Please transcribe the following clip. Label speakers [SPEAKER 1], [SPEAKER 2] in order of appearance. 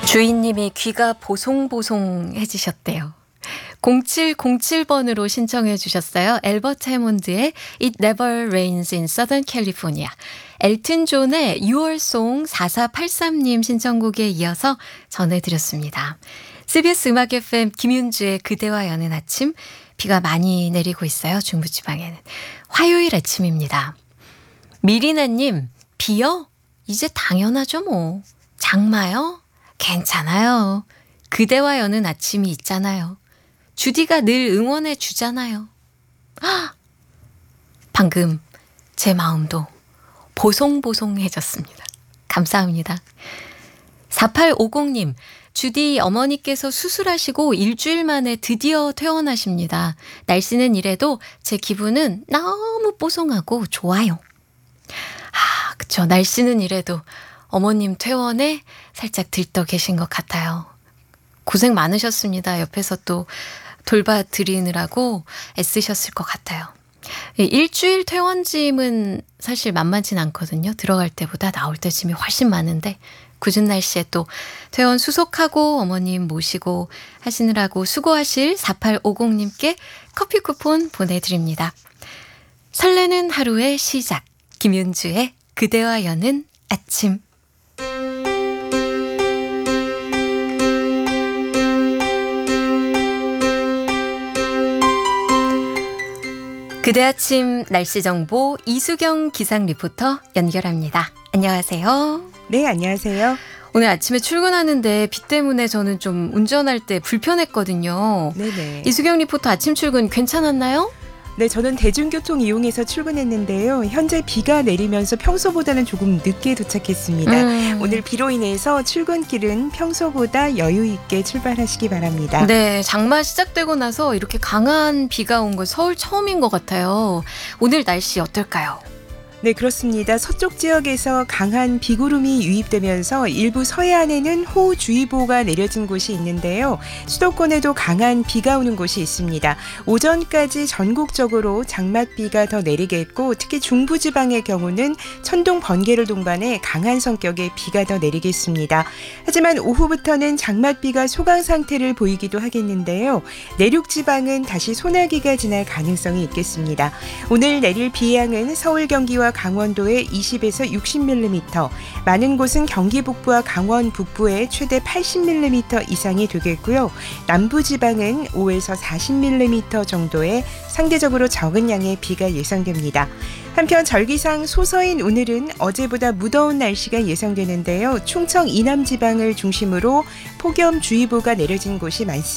[SPEAKER 1] 주인님이 귀가 보송보송해지셨대요. 0707번으로 신청해 주셨어요. 엘버트 해몬드의 It Never Rains in Southern California. 엘튼 존의 Your Song 4483님 신청곡에 이어서 전해드렸습니다. CBS 음악 FM 김윤주의 그대와 여는 아침. 비가 많이 내리고 있어요. 중부지방에는. 화요일 아침입니다. 미리나님, 비요? 이제 당연하죠 뭐. 장마요? 괜찮아요. 그대와 여는 아침이 있잖아요. 주디가 늘 응원해 주잖아요. 방금 제 마음도 보송보송해졌습니다. 감사합니다. 4850님, 주디 어머니께서 수술하시고 일주일 만에 드디어 퇴원하십니다. 날씨는 이래도 제 기분은 너무 뽀송하고 좋아요. 그쵸. 날씨는 이래도 어머님 퇴원에 살짝 들떠 계신 것 같아요. 고생 많으셨습니다. 옆에서 또 돌봐드리느라고 애쓰셨을 것 같아요. 일주일 퇴원짐은 사실 만만치 않거든요. 들어갈 때보다 나올 때 짐이 훨씬 많은데 굳은 날씨에 또 퇴원 수속하고 어머님 모시고 하시느라고 수고하실 4850님께 커피 쿠폰 보내드립니다. 설레는 하루의 시작, 김윤주의 그대와 여는 아침. 그대 아침 날씨 정보 이수경 기상 리포터 연결합니다. 안녕하세요.
[SPEAKER 2] 네, 안녕하세요.
[SPEAKER 1] 오늘 아침에 출근하는데 비 때문에 저는 좀 운전할 때 불편했거든요.
[SPEAKER 2] 네네.
[SPEAKER 1] 이수경 리포터 아침 출근 괜찮았나요?
[SPEAKER 2] 네, 저는 대중교통 이용해서 출근했는데요. 현재 비가 내리면서 평소보다는 조금 늦게 도착했습니다. 오늘 비로 인해서 출근길은 평소보다 여유 있게 출발하시기 바랍니다.
[SPEAKER 1] 네, 장마 시작되고 나서 이렇게 강한 비가 온 건 서울 처음인 것 같아요. 오늘 날씨 어떨까요?
[SPEAKER 2] 네, 그렇습니다. 서쪽 지역에서 강한 비구름이 유입되면서 일부 서해안에는 호우주의보가 내려진 곳이 있는데요. 수도권에도 강한 비가 오는 곳이 있습니다. 오전까지 전국적으로 장맛비가 더 내리겠고 특히 중부지방의 경우는 천둥, 번개를 동반해 강한 성격의 비가 더 내리겠습니다. 하지만 오후부터는 장맛비가 소강 상태를 보이기도 하겠는데요. 내륙지방은 다시 소나기가 지날 가능성이 있겠습니다. 오늘 내릴 비 양은 서울, 경기와 강원도에 20에서 60mm, 많은 곳은 경기 북부와 강원 북부에 최대 80mm 이상이 되겠고요. 남부지방은 5에서 40mm 정도의 상대적으로 적은 양의 비가 예상됩니다. 한편 절기상 소서인 오늘은 어제보다 무더운 날씨가 예상되는데요. 충청 이남지방을 중심으로 폭염주의보가 내려진 곳이 많습니다.